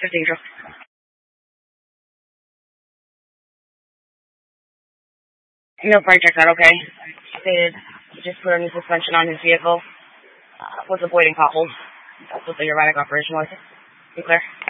cathedral. No fire checked out okay. Stated just put a new suspension on his vehicle. Was avoiding potholes. That's what the erratic operation was. Be clear.